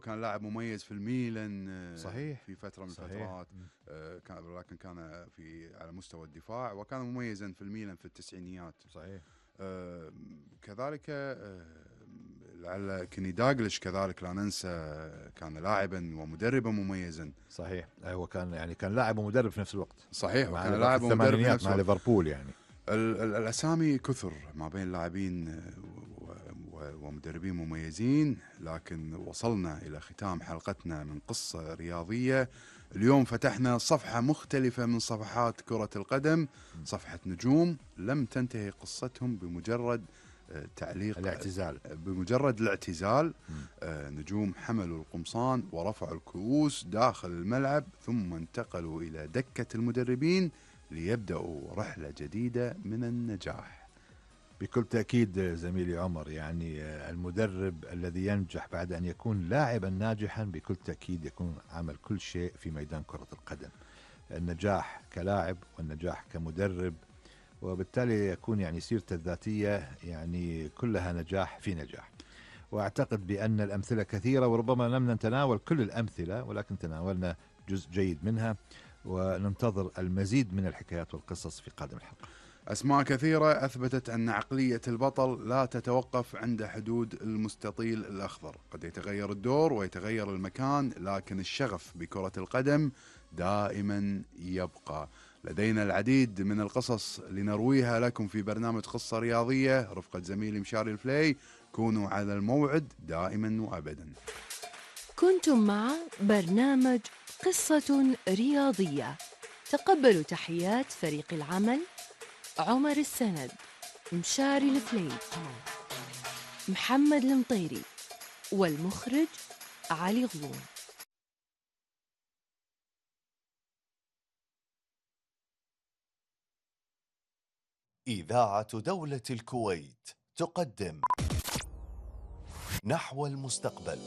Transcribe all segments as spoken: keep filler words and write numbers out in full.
وكان لاعب مميز في الميلان صحيح في فترة من صحيح. الفترات، كان لكن كان في على مستوى الدفاع، وكان مميزا في الميلان في التسعينيات. صحيح. آه كذلك آه لعل كيني داغلش كذلك لا ننسى كان لاعبا ومدربا مميزا. صحيح، هو كان يعني كان لاعب ومدرب في نفس الوقت. صحيح، وكان لاعب ومدرب في نفس مع ليفربول. يعني ال ال الاسامي كثر ما بين لاعبين ومدربين مميزين، لكن وصلنا الى ختام حلقتنا من قصة رياضية. اليوم فتحنا صفحة مختلفة من صفحات كرة القدم، صفحة نجوم لم تنتهي قصتهم بمجرد تعليق الاعتزال بمجرد الاعتزال. نجوم حملوا القمصان ورفعوا الكؤوس داخل الملعب، ثم انتقلوا إلى دكة المدربين ليبدأوا رحلة جديدة من النجاح. بكل تأكيد زميلي عمر، يعني المدرب الذي ينجح بعد أن يكون لاعبا ناجحا بكل تأكيد يكون عمل كل شيء في ميدان كرة القدم، النجاح كلاعب والنجاح كمدرب، وبالتالي يكون يعني سيرته الذاتية يعني كلها نجاح في نجاح. وأعتقد بأن الأمثلة كثيرة، وربما لم نتناول كل الأمثلة ولكن تناولنا جزء جيد منها، وننتظر المزيد من الحكايات والقصص في قادم الحلقة. أسماء كثيرة أثبتت أن عقلية البطل لا تتوقف عند حدود المستطيل الأخضر، قد يتغير الدور ويتغير المكان، لكن الشغف بكرة القدم دائما يبقى. لدينا العديد من القصص لنرويها لكم في برنامج قصة رياضية رفقة زميلي مشاري الفلي. كونوا على الموعد دائما وأبدا. كنتم مع برنامج قصة رياضية. تقبلوا تحيات فريق العمل: عمر السند، مشاري الفلي، محمد المطيري، والمخرج علي غضون. إذاعة دولة الكويت تقدم نحو المستقبل.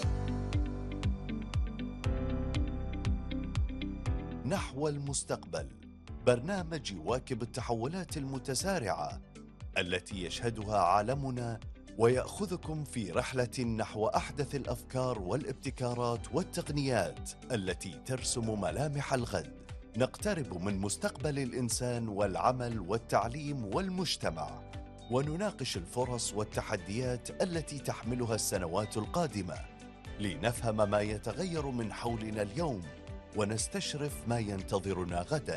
نحو المستقبل، برنامج يواكب التحولات المتسارعة التي يشهدها عالمنا، ويأخذكم في رحلة نحو أحدث الأفكار والابتكارات والتقنيات التي ترسم ملامح الغد. نقترب من مستقبل الإنسان والعمل والتعليم والمجتمع، ونناقش الفرص والتحديات التي تحملها السنوات القادمة، لنفهم ما يتغير من حولنا اليوم ونستشرف ما ينتظرنا غدا.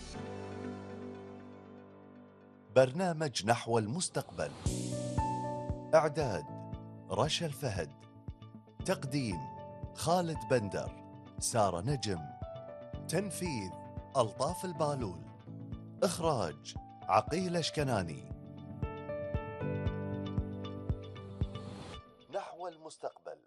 برنامج نحو المستقبل، إعداد رشا الفهد، تقديم خالد بندر، سارة نجم، تنفيذ ألطاف البالول، إخراج عقيل اشكناني. نحو المستقبل.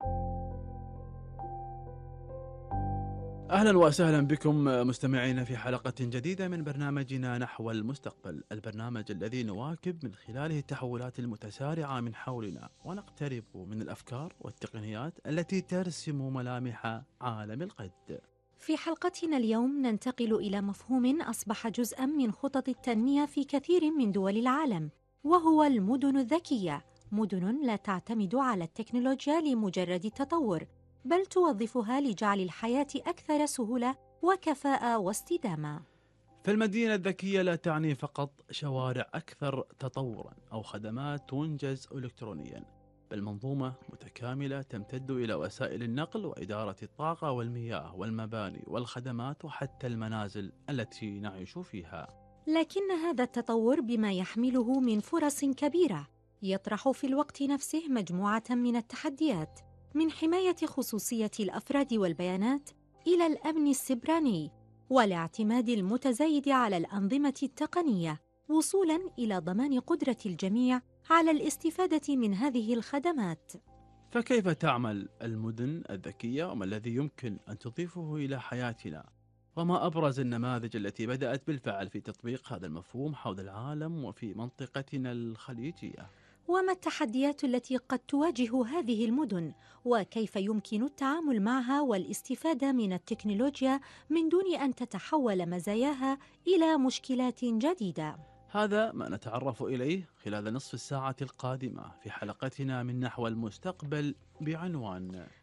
أهلا وسهلا بكم مستمعينا في حلقة جديدة من برنامجنا نحو المستقبل، البرنامج الذي نواكب من خلاله التحولات المتسارعة من حولنا، ونقترب من الأفكار والتقنيات التي ترسم ملامح عالم الغد. في حلقتنا اليوم ننتقل إلى مفهوم أصبح جزءاً من خطط التنمية في كثير من دول العالم، وهو المدن الذكية. مدن لا تعتمد على التكنولوجيا لمجرد التطور، بل توظفها لجعل الحياة أكثر سهولة وكفاءة واستدامة. فالمدينة الذكية لا تعني فقط شوارع أكثر تطوراً أو خدمات تنجز إلكترونياً، بل منظومة متكاملة تمتد إلى وسائل النقل وإدارة الطاقة والمياه والمباني والخدمات وحتى المنازل التي نعيش فيها. لكن هذا التطور بما يحمله من فرص كبيرة يطرح في الوقت نفسه مجموعة من التحديات، من حماية خصوصية الأفراد والبيانات إلى الأمن السيبراني والاعتماد المتزايد على الأنظمة التقنية، وصولاً إلى ضمان قدرة الجميع على الاستفادة من هذه الخدمات. فكيف تعمل المدن الذكية، وما الذي يمكن أن تضيفه إلى حياتنا، وما أبرز النماذج التي بدأت بالفعل في تطبيق هذا المفهوم حول العالم وفي منطقتنا الخليجية؟ وما التحديات التي قد تواجه هذه المدن، وكيف يمكن التعامل معها والاستفادة من التكنولوجيا من دون أن تتحول مزاياها إلى مشكلات جديدة؟ هذا ما نتعرف إليه خلال نصف الساعة القادمة في حلقتنا من نحو المستقبل بعنوان